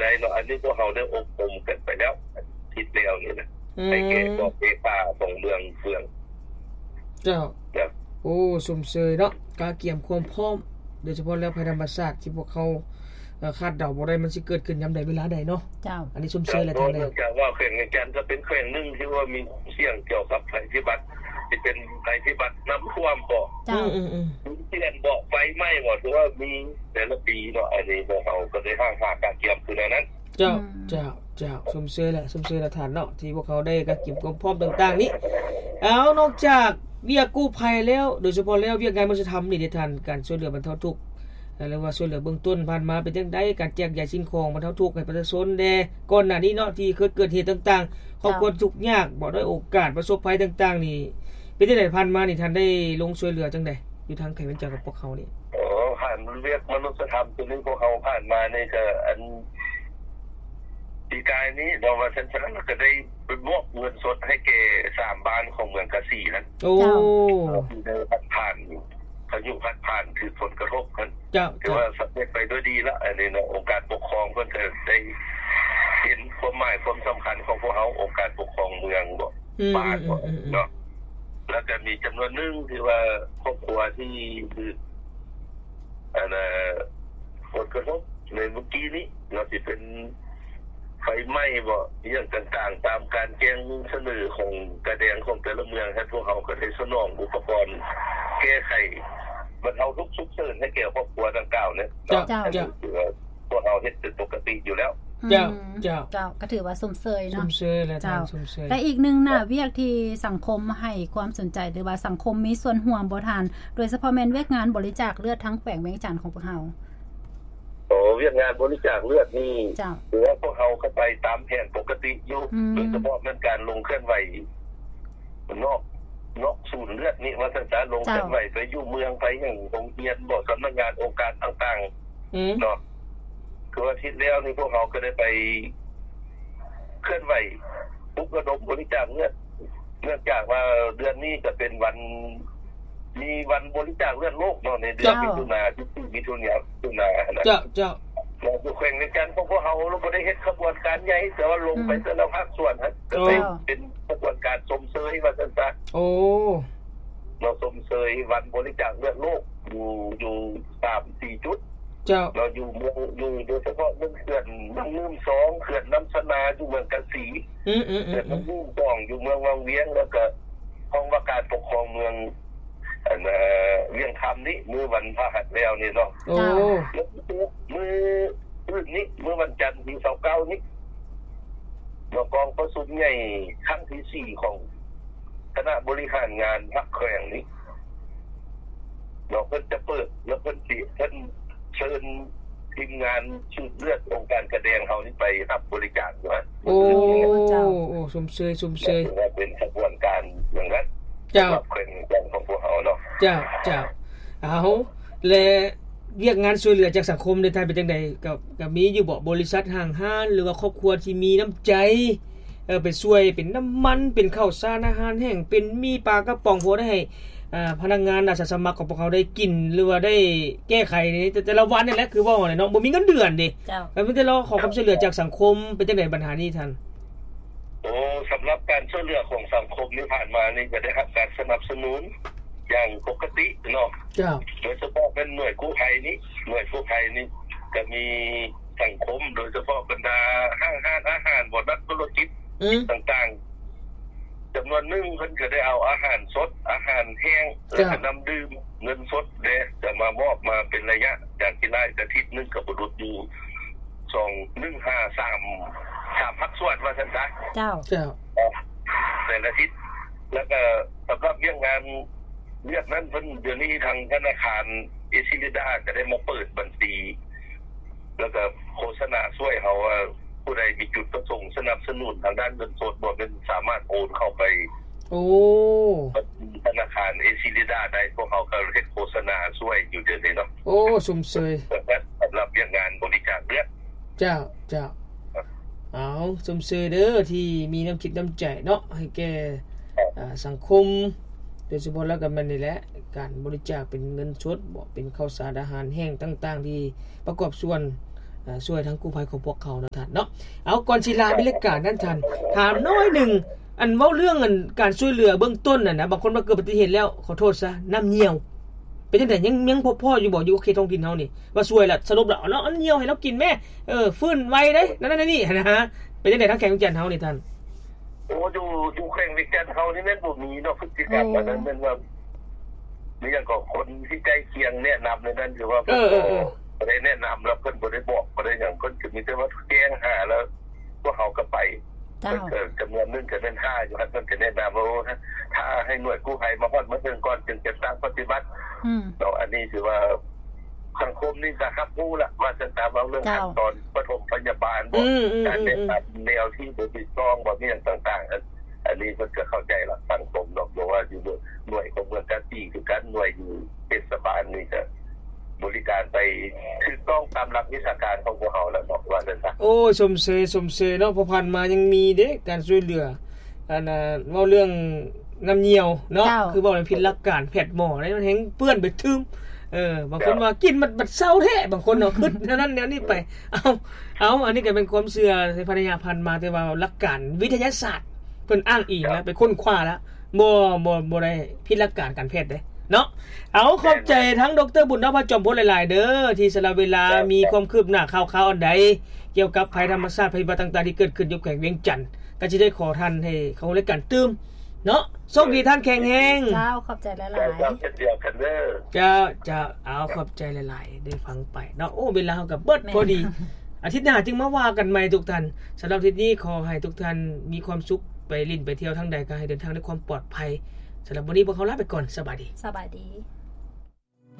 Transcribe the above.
ได้เนาะอันนี้พวกเฮาได้อบรมกันไปแล้วทิศแล้วนี่นะให้แก่บอกเอป่าของเมืองเฟืองเจ้าโอ้สมเสยเนาะกาเกี่ยมความพร้อมโดยเฉพาะแล้วภัยธรรมชาติที่พวกเขาคาดเดาบ่ได้มันสิเกิดขึ้นยามใดเวลาใดเนาะเจ้าอันนี้สมเสยแล้วทางใดจากว่าแขวงแก่นก็เป็นแขวงนึงที่ว่ามีเสี่ยงเกี่ยวกับภัยพิบัติที่เป็นภัยพิบัติน้ำท่วมบ่เจ้าที่เรียนบ่ไฟไหม้บ่ถือว่ามีแต่ละปีเนาะอันนี้พวกเขาก็ได้หาการเกี่ยมคือนั้นเจ้าสมเสยแล้วฐานเนาะที่พวกเขาได้กะเก็บความพร้อมต่างๆนี้นอกจากเวียกกู้ภัยแล้วโดยเฉพาะแล้วเวียกงานมนุษยธรรมนี่ได้ทันการช่วยเหลือบรรเทาทุกข์หรือว่าช่วยเหลือเบื้องต้นผ่านมาเป็นจังได๋การแจกจ่ายสิ่งของบรรเทาทุกข์ให้ประชาชนแด่ก่อนหน้านี้เนาะที่เคยเกิดเหตุต่างๆครอบครัวทุกข์ยากบ่ได้โอกาสประสบภัยต่างๆนี่เป็นจังได๋ผ่านมานี่ท่านได้ลงช่วยเหลือจังได๋อยู่ทางไขเว้นจากกับพวกเขานี่ผ่านเวียกมนุษยธรรมตัวนี้พวกเขาผ่านมานี่ก็อันปีกายนี้เราว่าฉันก็ได้ไปมอบเงินสดให้แก่3บ้านของเมืองกะสีนั้นโอ้ได้ผ่านพายุผ่านคือผลกระทบนั้นถือว่าสำเร็จไปด้วยดีแล้วอันนี้เนาะองค์การปกครองเพิ่นก็ได้เห็นความหมายความสำคัญของพวกเขาองค์การปกครองเมืองบ่บ้านบ่เนาะแล้วก็มีจำนวนนึงที่ว่าครอบครัวที่คือผลกระทบในเมื่อกี้นี้เราสิเป็นไฟไหม้บ่อย่างต่างๆตามการแจ้งเสนอของกระแดงของแต่ละเมืองให้พวกเขาก็ได้สนองอุปกรณ์แก้ไขบรรเทาทุกข์ฉุกเฉินให้แก่ครอบครัวดังกล่าวเนี่ยพวกเราเฮ็ดเป็นปกติอยู่แล้วเจ้าก็ถือว่าสมเสยเนาะสมเสยแล้วสมเสยและอีกนึงน่ะเวียกที่สังคมให้ความสนใจหรือว่าสังคมมีส่วนร่วมบ่ทานโดยเฉพาะแม่นเวียกงานบริจาคเลือดทั้งแขวงเวียงจันทน์ของพวกเฮาเวียกงานบริจาคเลือดนี่หรือว่าพวกเขาเข้าไปตามแผนปกติอยู่โดยเฉพาะเรื่องการลงเคลื่อนไหวนอกศูนย์เลือดนี่ว่าท่านจะลงเคลื่อนไหวไปอยู่เมืองไปอย่างโรงเรียนบ่สำนักงานองค์การต่างๆเนาะคือว่าทิศแล้วนี่พวกเขาก็ได้ไปเคลื่อนไหวปลุกระดมบริจาคเลือดเนื่องจากว่าเดือนนี้จะเป็นวันมีวันบริจาคเลือดโลกเนาะในเดือนมิถุนายนนะเจ้าเราอยู่แข่งในกันพวกเขาเราบ่ได้เฮ็ดขบวนการใหญ่แต่ว่าลงไปแต่ละภาคส่วนก็เป็นขบวนการสมเสยว่าซั่นซะเราสมเสยวันบริจาคเลือดโลกอยู่ 3-4 จุดเราอยู่เมืองอยู่โดยเฉพาะเมืองเขื่อนน้ำนุ่ม2เขื่อนน้ำสนาอยู่เมืองกะสีเขื่อนน้ำนุ่ม2อยู่เมืองวังเวียงแล้วก็ห้องว่าการปกครองเมืองเวียงคำนี้มื้อวันพฤหัสแล้วนี่เนาะมื้อนี้มื้อวันจันทร์ที่29นี้เรากองประชุมใหญ่ครั้งที่4ของคณะบริหารงานพรรคแขวงนี้เราเพิ่นจะเปิดแล้วเพิ่นเชิญทีมงานชุดเลือดองค์การกระแดงเฮานี่ไปรับบริจาคอยู่ฮะสมเสยเป็นขบวนการอย่างนั้นเจ้าเป็นอย่างของพวกเฮาเนาะเจ้าและเรียกงานช่วยเหลือจากสังคมในไทยเป็นจังได๋ก็มีอยู่บ่บริษัทห้างห้านหรือว่าครอบครัวที่มีน้ำใจไปช่วยเป็นน้ำมันเป็นข้าวสารอาหารแห้งเป็นมีปลากระป๋องพอได้ให้พนักงานอาสาสมัครของพวกเขาได้กินหรือว่าได้แก้ไขแต่ละวันนี่แหละคือว่าเนาะบ่มีเงินเดือนดิแล้วมันจะรอขอความช่วยเหลือจากสังคมเป็นจังได๋ปัญหานี้ท่านสำหรับการช่วยเหลือของสังคมที่ผ่านมานี่ก็ได้รับการสนับสนุนอย่างปกติเนาะโดยเฉพาะเป็นหน่วยกู้ภัยนี่ก็มีสังคมโดยเฉพาะบรรดาห้างอาหารบ่นักธุรกิจต่างๆจำนวนนึงเพิ่นก็ได้เอาอาหารสดอาหารแห้งและน้ำดื่มเงินสดจะมามอบมาเป็นระยะจากที่ได้อาทิตย์นึงก็บ่รุดอยู่3ภาคส่วนว่าซั่นซะเจ้าแต่ละอาทิตย์แล้วก็สำหรับเรื่องงานเรียกนั้นเพิ่นเดี๋ยวนี้ทางธนาคารเอชิลิดาจะได้มาเปิดบัญชีแล้วก็โฆษณาช่วยเฮาว่าผู้ใดมีจุดประสงค์สนับสนุนทางด้านเงินสดบ่เป็นสามารถโอนเข้าไปธนาคารเอชิลิดาได้พวกเขาก็เฮ็ดโฆษณาช่วยอยู่เดี๋ยวนี้เนาะสมเสยสำหรับเรื่องงานบริจาคเลือดเจ้าสมเสยเด้อที่มีน้ำคิดน้ำใจเนาะให้แก่สังคมโดยเฉพาะแล้วก็มันนี่แหละการบริจาคเป็นเงินสดบ่เป็นข้าวสารอาหารแห้งต่างๆที่ประกอบส่วนช่วยทั้งกู้ภัยของพวกเขาเนาะท่านเนาะเอาก่อนสิลาบรรยากาศนั้นท่านถามน้อยนึงอันเว้าเรื่องการช่วยเหลือเบื้องต้นน่ะนะบางคนมาเกิดอุบัติเหตุแล้วขอโทษซะน้ำเหี่ยวเป็นจังได๋ยังพ่ออยู่บ่อยู่เขตท้องถิ่นเฮานี่ว่าช่วยล่ะสรุปแล้วเนาะอันเหี่ยวให้เรากินแม่ฟื้นไวเด้นั่นนี่นะฮะเป็นจังได๋ทางแขงวิจารณ์เฮานี่ท่านโอ้อยู่แขวงวิจารณ์เฮานี่แม่นบ่มีเนาะพฤติกรรมอันนั้นแม่นว่ามีอย่างก็คนที่ใกล้เคียงแนะนำในนั้นคือว่าบ่ได้แนะนำแล้วเพิ่นบ่ได้บอกบ่ได้หยังเพิ่นก็มีแต่ว่าแจ้งหาแล้วพวกเฮาก็ไปเกิดจำนวนนึงก็เป็น5อยู่ครับเพิ่นก็แนะนำว่าถ้าให้หน่วยกู้ภัยมาฮอดมาถึงก่อนจึงจะสร้างปฏิบัติเนาะอันนี้ถือว่าสังคมนี่ก็รับรู้ละว่าจะตามเอาเรื่องขั้นตอนปฐมพยาบาลบ่การแนะนำแนวที่บ่ถูกต้องบ่มีอย่างต่างๆอันนี้เพิ่นก็เข้าใจละสังคมเนาะเพราะว่าอยู่หน่วยของเมืองกาฬสินธุ์คือการหน่วยอยู่เทศบาลนี่ก็บริการไปถูกต้องตามหลักวิชาการของพวกเฮาแล้วเนาะว่าจังซั่นโอ้สมเสเนาะพอผ่านมายังมีเด้การช่วยเหลืออันเว้าเรื่องน้ำเหี่ยวเนาะคือเว้าเรื่องผิดหลักการแพทย์หมออะไรมันแฮงเปื้อนไปทึมบางคนว่ากินมันเศร้าแท้บางคนเนาะขึ้นนั้นแนวนี้ไปเอาอันนี้ก็เป็นความเชื่อในภรรยาพันธุ์มาแต่ว่าหลักการวิทยาศาสตร์เพิ่นอ้างอิงแล้วไปค้นคว้าแล้วบ่ได้ผิดหลักการการแพทย์เด้เนาะเอาขอบใจทั้งดร.บุญนภจอมพลหลายๆเด้อที่สละเวลามีความคืบหน้าข่าวๆอันใดเกี่ยวกับภัยธรรมชาติภัยพิบัติต่างๆที่เกิดขึ้นอยู่แขวงเวียงจันทน์ก็สิได้ขอท่านให้เขารายการตื่มเนาะโชคดีท่านแข็งแรงเจ้าขอบใจหลายๆเจ้าเดียวกันเด้อเจ้าเอาขอบใจหลายๆได้ฟังไปเนาะโอ้เวลาเฮาก็เบิดพอดีอาทิตย์หน้าจึงมาว่ากันใหม่ทุกท่านสำหรับอาทิตย์นี้ขอให้ทุกท่านมีความสุขไปลิ้นไปเที่ยวทางใดก็ให้เดินทางด้วยความปลอดภัยสำหรับวันนี้พวกเขาลาไปก่อนสบายดี